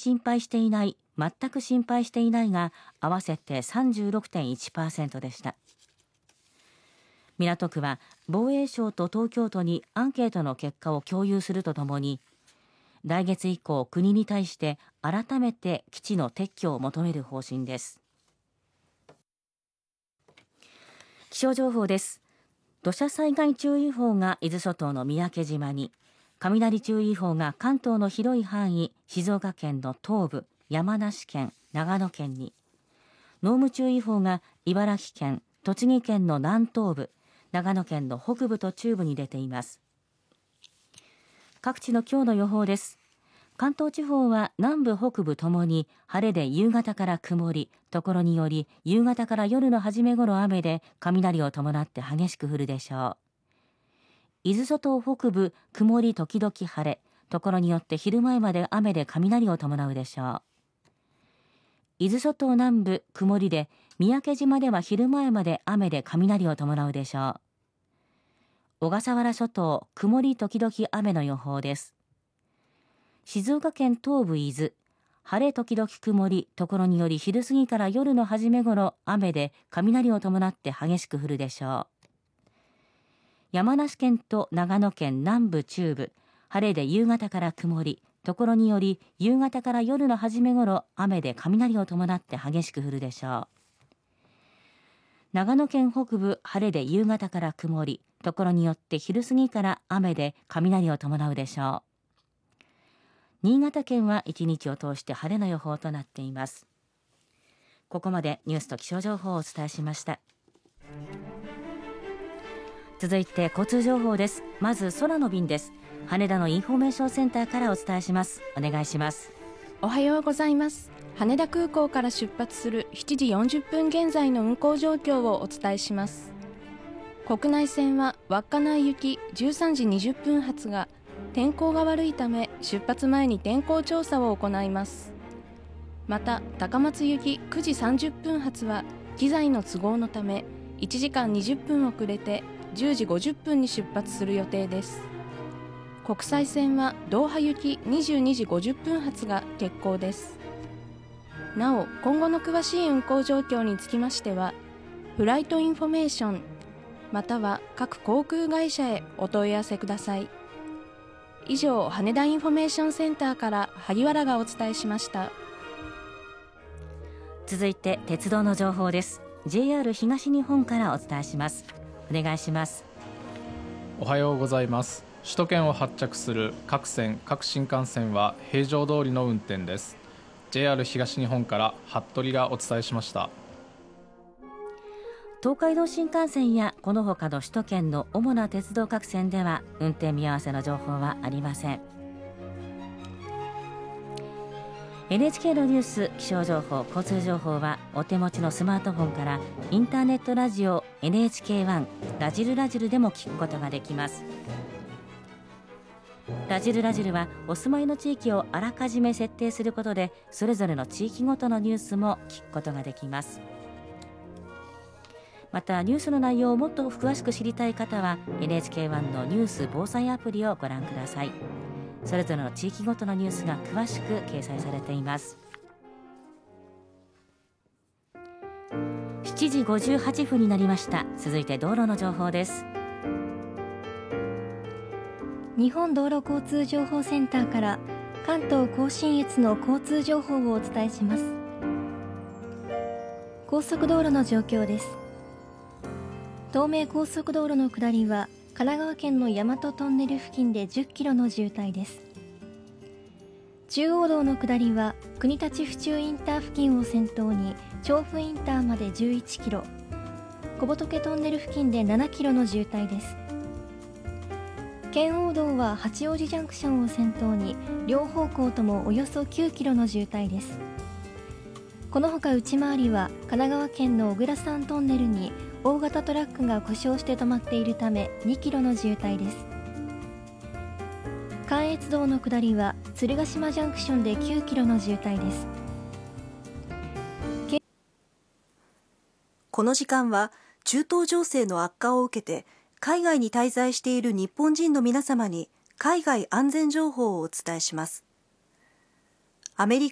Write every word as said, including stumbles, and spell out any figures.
心配していない、全く心配していないが合わせて さんじゅうろくてんいちパーセント でした。港区は防衛省と東京都にアンケートの結果を共有するとともに、来月以降国に対して改めて基地の撤去を求める方針です。気象情報です。土砂災害注意報が伊豆諸島の三宅島に、雷注意報が関東の広い範囲、静岡県の東部、山梨県、長野県に、濃霧注意報が茨城県、栃木県の南東部、長野県の北部と中部に出ています。各地の今日の予報です。関東地方は南部北部ともに晴れで夕方から曇り、ところにより夕方から夜の初め頃雨で雷を伴って激しく降るでしょう。伊豆諸島北部曇り時々晴れ、ところによって昼前まで雨で雷を伴うでしょう。伊豆諸島南部曇りで、三宅島では昼前まで雨で雷を伴うでしょう。小笠原諸島曇り時々雨の予報です。静岡県東部伊豆、晴れ時々曇り、ところにより昼過ぎから夜の初め頃雨で雷を伴って激しく降るでしょう。山梨県と長野県南部中部、晴れで夕方から曇り、ところにより夕方から夜の初め頃雨で雷を伴って激しく降るでしょう。長野県北部、晴れで夕方から曇り、ところによって昼過ぎから雨で雷を伴うでしょう。新潟県は一日を通して晴れの予報となっています。ここまでニュースと気象情報をお伝えしました。続いて交通情報です。まず空の便です。羽田のインフォメーションセンターからお伝えします。お願いします。 おはようございます。羽田空港から出発するしちじよんじゅっぷん現在の運行状況をお伝えします。国内線は稚内行きじゅうさんじにじゅっぷん発が天候が悪いため出発前に天候調査を行います。また高松行きくじさんじゅっぷん発は機材の都合のためいちじかんにじゅっぷん遅れてじゅうじごじゅっぷんに出発する予定です。国際線はドーハ行きにじゅうにじごじゅっぷん発が欠航です。なお今後の詳しい運航状況につきましてはフライトインフォメーションまたは各航空会社へお問い合わせください。以上、羽田インフォメーションセンターから萩原がお伝えしました。 続いて鉄道の情報です。 ジェイアール 東日本からお伝えします。お願いします。 おはようございます。首都圏を発着する各線各新幹線は平常通りの運転です。 ジェイアール 東日本から服部がお伝えしました。 東海道新幹線やこの他の首都圏の主な鉄道各線では運転見合わせの情報はありません。 エヌエイチケー のニュース、気象情報、交通情報はお手持ちのスマートフォンからインターネットラジオ エヌエイチケーワン ラジルラジルでも聞くことができます。ラジルラジルはお住まいの地域をあらかじめ設定することでそれぞれの地域ごとのニュースも聞くことができます。またニュースの内容をもっと詳しく知りたい方は エヌエイチケーワン のニュース防災アプリをご覧ください。それぞれの地域ごとのニュースが詳しく掲載されています。しちじごじゅうはっぷんになりました。続いて道路の情報です。 日本道路交通情報センターから関東甲信越の交通情報をお伝えします。高速道路の状況です。東名高速道路の下りは神奈川県の大和トンネル付近でじゅっキロの渋滞です。中央道の下りは国立府中インター付近を先頭に調布インターまでじゅういちキロ、小仏トンネル付近でななキロの渋滞です。圏央道は八王子ジャンクションを先頭に両方向ともおよそきゅうキロの渋滞です。このほか内回りは神奈川県の小倉山トンネルに大型トラックが故障して止まっているためにキロの渋滞です。関越道の下りは鶴ヶ島ジャンクションできゅうキロの渋滞です。 この時間は中東情勢の悪化を受けて海外に滞在している日本人の皆様に海外安全情報をお伝えします。アメリカ